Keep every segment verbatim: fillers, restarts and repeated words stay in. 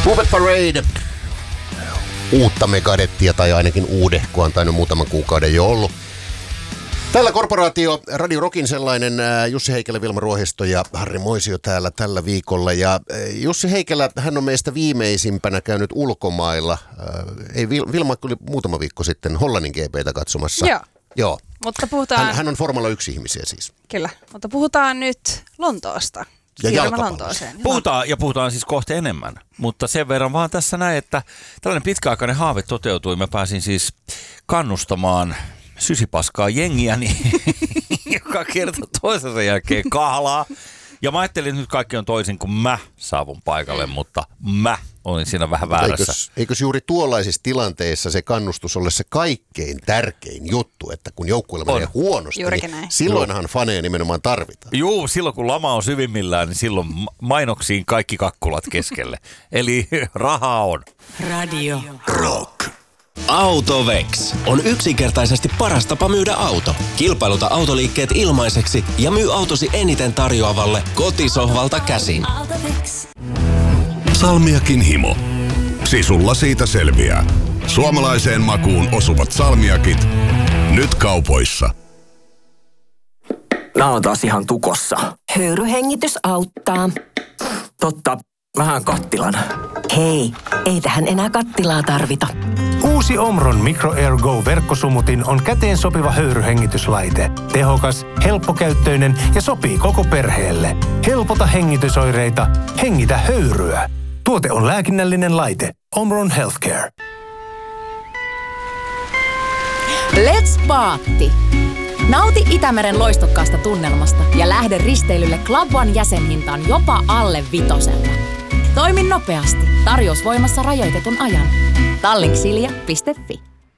Puppet Parade. Uutta Megadettia tai ainakin uudehkoa on tainnut muutaman kuukauden jo ollut. Tällä korporaatio Radio Rockin sellainen Jussi Heikelä, Vilma Ruohisto ja Harri Moisio täällä tällä viikolla. Ja Jussi Heikelä, hän on meistä viimeisimpänä käynyt ulkomailla. Ei, Vilma oli muutama viikko sitten Hollannin G P:tä katsomassa. Joo. Joo. Mutta puhutaan... Hän, hän on Formula yksi ihmisiä siis. Kyllä, mutta puhutaan nyt Lontoosta. Ja jalkapallosta. Puhutaan ja puhutaan siis kohta enemmän, mutta sen verran vaan tässä näin, että tällainen pitkäaikainen haave toteutui. Mä pääsin siis kannustamaan sysipaskaa jengiäni, joka kertoo toisensa jälkeen kahlaa. Ja mä ajattelin, että nyt kaikki on toisin kuin mä saavun paikalle, mutta mä olin siinä vähän väärässä. Eikös, eikös juuri tuollaisissa tilanteissa se kannustus ole se kaikkein tärkein juttu, että kun joukkueella menee huonosti, niin silloinhan faneja nimenomaan tarvitaan. Juu, silloin kun lama on syvimmillään, niin silloin mainoksiin kaikki kakkulat keskelle. Eli rahaa on. Radio Rock. AutoVex on yksinkertaisesti paras tapa myydä auto. Kilpailuta autoliikkeet ilmaiseksi ja myy autosi eniten tarjoavalle kotisohvalta käsin. Salmiakin himo. Sisulla siitä selviää. Suomalaiseen makuun osuvat salmiakit. Nyt kaupoissa. Nää on taas ihan tukossa. Höyryhengitys auttaa. Totta, vähän kattilan. Hei, ei tähän enää kattilaa tarvita. Uusi Omron Micro Air Go -verkkosumutin on käteen sopiva höyryhengityslaite. Tehokas, helppokäyttöinen ja sopii koko perheelle. Helpota hengitysoireita, hengitä höyryä. Tuote on lääkinnällinen laite. Omron Healthcare. Let's Paatti! Nauti Itämeren loistokkaasta tunnelmasta ja lähde risteilylle Club One jäsenhintaan jopa alle vitosella. Toimi nopeasti. Tarjous voimassa rajoitetun ajan. Tallink.silja piste fi.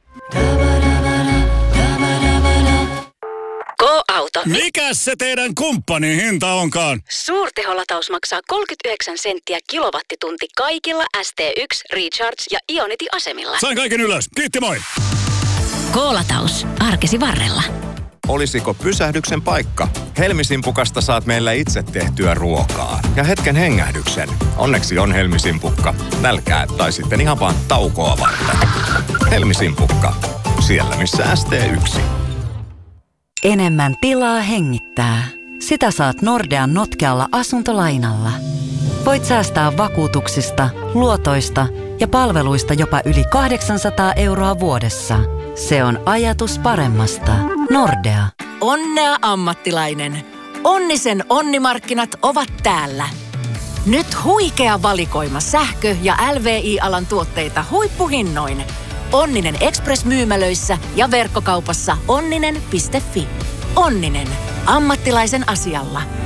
Go-auto. Mikäs se teidän kumppanin hinta onkaan? Suurteholataus maksaa kolmekymmentäyhdeksän senttiä kilowattitunti kaikilla S T yksi, Recharge ja Ionity-asemilla. Sain kaiken ylös. Kiitti, moi! Go-lataus. Arkesi varrella. Olisiko pysähdyksen paikka? Helmisimpukasta saat meillä itse tehtyä ruokaa. Ja hetken hengähdyksen. Onneksi on Helmisimpukka. Nälkää tai sitten ihan vaan taukoa varten. Helmisimpukka. Siellä missä S T yksi. Enemmän tilaa hengittää. Sitä saat Nordean notkealla asuntolainalla. Voit säästää vakuutuksista, luotoista ja palveluista jopa yli kahdeksansataa euroa vuodessa. Se on ajatus paremmasta. Nordea. Onnea ammattilainen. Onnisen onnimarkkinat ovat täällä. Nyt huikea valikoima sähkö- ja L V I-alan tuotteita huippuhinnoin. Onninen Express-myymälöissä ja verkkokaupassa onninen piste fi. Onninen. Ammattilaisen asialla.